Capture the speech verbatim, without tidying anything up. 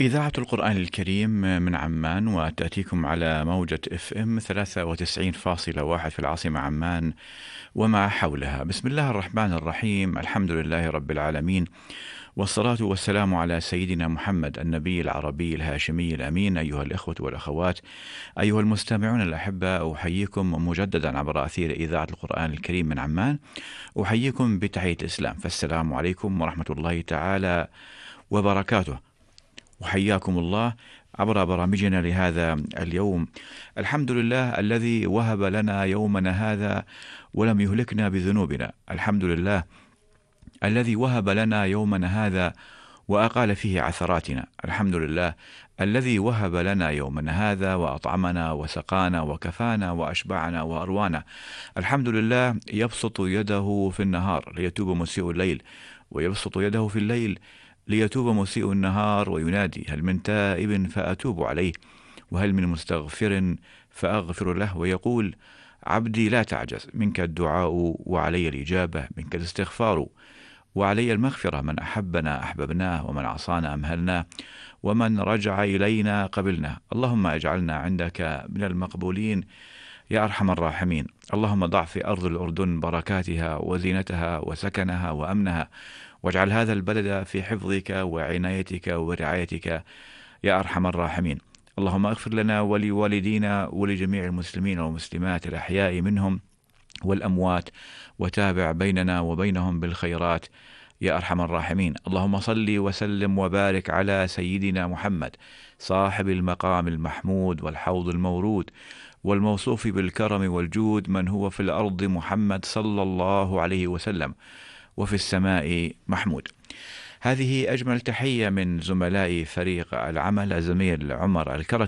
إذاعة القرآن الكريم من عمان، وتأتيكم على موجة اف ام ثلاثة وتسعين فاصلة واحد في العاصمة عمان وما حولها. بسم الله الرحمن الرحيم، الحمد لله رب العالمين، والصلاة والسلام على سيدنا محمد النبي العربي الهاشمي الأمين. أيها الإخوة والأخوات، أيها المستمعون الأحبة، أحييكم مجددا عبر أثير إذاعة القرآن الكريم من عمان. أحييكم بتحية الإسلام، فالسلام عليكم ورحمة الله تعالى وبركاته. وحياكم الله عبر برامجنا لهذا اليوم. الحمد لله الذي وهب لنا يومنا هذا ولم يهلكنا بذنوبنا. الحمد لله الذي وهب لنا يومنا هذا وأقال فيه عثراتنا. الحمد لله الذي وهب لنا يومنا هذا وأطعمنا وسقانا وكفانا وأشبعنا وأروانا. الحمد لله يبسط يده في النهار ليتوب مسيء الليل، ويبسط يده في الليل ليتوب مسيء النهار، وينادي: هل من تائب فأتوب عليه، وهل من مستغفر فأغفر له. ويقول: عبدي لا تعجز، منك الدعاء وعلي الإجابة، منك الاستغفار وعلي المغفرة. من أحبنا أحببناه، ومن عصانا أمهلناه، ومن رجع إلينا قبلناه. اللهم اجعلنا عندك من المقبولين يا أرحم الراحمين. اللهم ضع في أرض الأردن بركاتها وزينتها وسكنها وأمنها، واجعل هذا البلد في حفظك وعنايتك ورعايتك يا أرحم الراحمين. اللهم اغفر لنا ولوالدينا ولجميع المسلمين والمسلمات الأحياء منهم والأموات، وتابع بيننا وبينهم بالخيرات يا أرحم الراحمين. اللهم صل وسلم وبارك على سيدنا محمد صاحب المقام المحمود والحوض المورود والموصوف بالكرم والجود، من هو في الأرض محمد صلى الله عليه وسلم، وفي السماء محمود. هذه أجمل تحية من زملاء فريق العمل، الزميل عمر الكرك